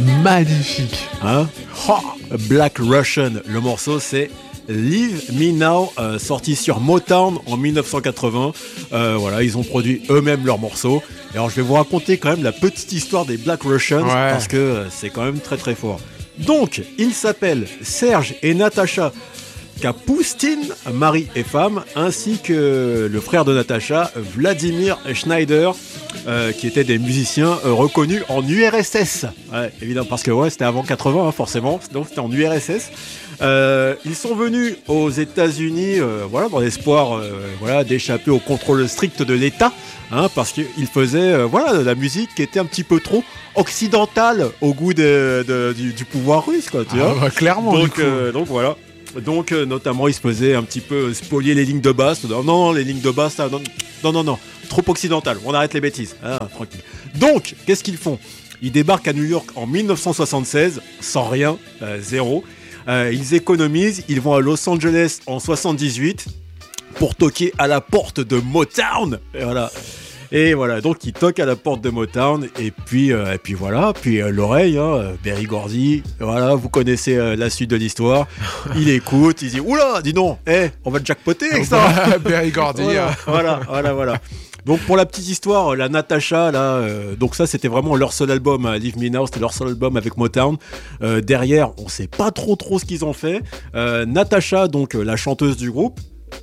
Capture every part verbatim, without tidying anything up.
Magnifique. Hein oh, Black Russian, le morceau c'est Leave Me Now, euh, sorti sur Motown en dix-neuf cent quatre-vingts. Euh, voilà, ils ont produit eux-mêmes leurs morceaux. Et alors je vais vous raconter quand même la petite histoire des Black Russians, ouais. parce que euh, c'est quand même très très fort. Donc, ils s'appellent Serge et Natacha Kapustin, mari et femme, ainsi que le frère de Natacha, Vladimir Schneider, euh, qui étaient des musiciens euh, reconnus en U R S S. Ouais, évidemment, parce que ouais, c'était avant quatre-vingts, hein, forcément, donc c'était en U R S S. Euh, ils sont venus aux États-Unis, euh, voilà, dans l'espoir, euh, voilà, d'échapper au contrôle strict de l'État, hein, parce qu'ils faisaient, euh, voilà, de la musique qui était un petit peu trop occidentale au goût de, de, du, du pouvoir russe, quoi, tu ah, vois. Bah, clairement. Donc, euh, donc voilà. Donc, euh, notamment, ils se faisaient un petit peu spolier les lignes de basse. Non, non, les lignes de basse, ça, non, non, non, non, trop occidental. On arrête les bêtises. Ah, tranquille. Donc, qu'est-ce qu'ils font ? Ils débarquent à New York en dix-neuf cent soixante-seize, sans rien, euh, zéro. Euh, ils économisent, ils vont à Los Angeles en soixante-dix-huit pour toquer à la porte de Motown. Et voilà. Et voilà, donc il toque à la porte de Motown, et puis, euh, et puis voilà, puis euh, l'oreille, hein, Berry Gordy, voilà, vous connaissez euh, la suite de l'histoire. Il écoute, il dit, oula, dis donc, eh, on va jackpoter avec ça. Berry Gordy. Voilà, hein. voilà, voilà, voilà. Donc pour la petite histoire, la Natacha, là, euh, donc ça c'était vraiment leur seul album, hein, Leave Me Now, c'était leur seul album avec Motown. Euh, derrière, on sait pas trop trop ce qu'ils ont fait. Euh, Natacha, donc euh, la chanteuse du groupe,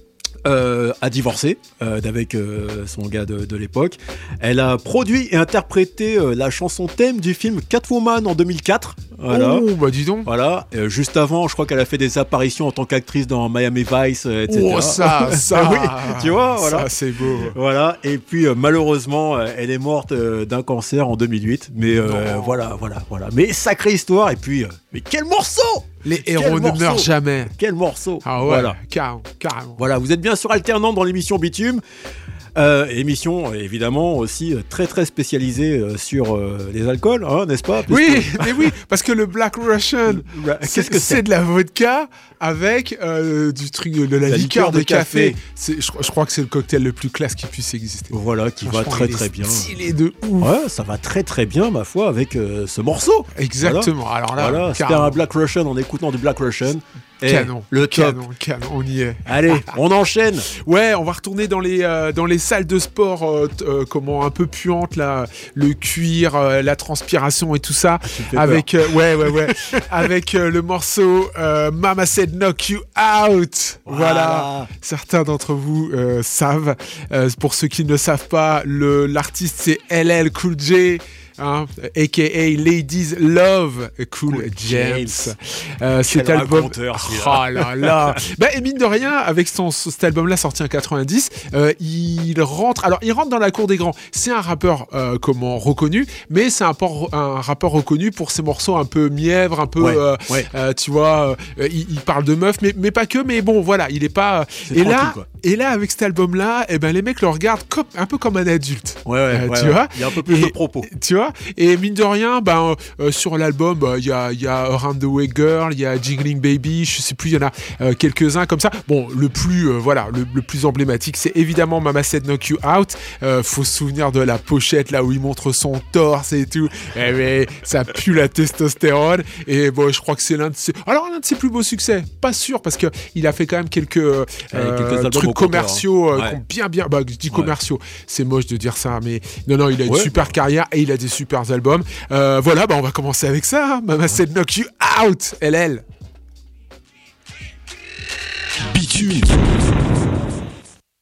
Euh, a divorcé euh, avec euh, son gars de, de l'époque. Elle a produit et interprété euh, la chanson thème du film Catwoman en deux mille quatre. Voilà. Oh, bah dis donc. Voilà. Euh, juste avant, je crois qu'elle a fait des apparitions en tant qu'actrice dans Miami Vice, euh, et cetera. Oh, ça, ça. Oui, tu vois, voilà. Ça, c'est beau. Voilà. Et puis, euh, malheureusement, euh, elle est morte euh, d'un cancer en deux mille huit. Mais euh, voilà, voilà, voilà. Mais sacrée histoire. Et puis, euh, mais quel morceau! Les héros ne meurent jamais. Quel morceau! Ah ouais, voilà. carrément, carrément. Voilà, vous êtes bien sur Alternant dans l'émission Bitume. Euh, émission évidemment aussi euh, très très spécialisée euh, sur euh, les alcools, hein, n'est-ce pas? Parce oui, que... mais oui, parce que le Black Russian, qu'est-ce que c'est? C'est de la vodka avec euh, du truc de la, la liqueur, liqueur de, de café. café. C'est, je, je crois que c'est le cocktail le plus classe qui puisse exister. Voilà, qui va très très bien. Stylé de ouf. Ouais, ça va très très bien ma foi avec euh, ce morceau. Exactement. Voilà. Alors là, voilà, c'était un Black Russian en écoutant du Black Russian. Et canon, le top. canon, canon, on y est. Allez, on enchaîne. Ouais, on va retourner dans les euh, dans les salles de sport, euh, t- euh, comment un peu puantes là, le cuir, euh, la transpiration et tout ça, ah, avec euh, ouais ouais ouais, avec euh, le morceau euh, Mama Said Knock You Out. Voilà, voilà. Certains d'entre vous euh, savent. Euh, pour ceux qui ne le savent pas, le l'artiste c'est L L Cool J. Hein, a k a. Ladies Love Cool, cool James. James. Euh, cet album. Oh là là. Bah, et mine de rien, avec son, cet album-là sorti en quatre-vingt-dix, euh, il rentre. Alors, il rentre dans la cour des grands. C'est un rappeur euh, comment reconnu, mais c'est un, por- un rappeur reconnu pour ses morceaux un peu mièvres, un peu. Ouais, euh, ouais. Euh, tu vois, euh, il, il parle de meufs, mais, mais pas que. Mais bon, voilà, il est pas. C'est et là, quoi. et là, avec cet album-là, eh ben les mecs le regardent comme, un peu comme un adulte. Ouais, ouais. Euh, ouais tu ouais. vois. Il y a un peu plus et, de propos. Tu vois. Et mine de rien, ben, euh, sur l'album, il bah, y, a, y a Around the Way Girl, il y a Jiggling Baby, je sais plus, il y en a euh, quelques-uns comme ça. Bon, le plus, euh, voilà, le, le plus emblématique, c'est évidemment Mama Said Knock You Out. Euh, faut se souvenir de la pochette là où il montre son torse et tout. Et mais ça pue la testostérone. Et bon, je crois que c'est l'un de ses, alors l'un de ses plus beaux succès. Pas sûr parce que il a fait quand même quelques, euh, quelques trucs commerciaux, hein. euh, ouais. bien, bien. Bah, je dis commerciaux. Ouais. C'est moche de dire ça, mais non, non, il a une ouais. super carrière et il a des super albums. Euh, voilà, bah on va commencer avec ça. Hein. Mama Said Knock You Out, L L. Bitume.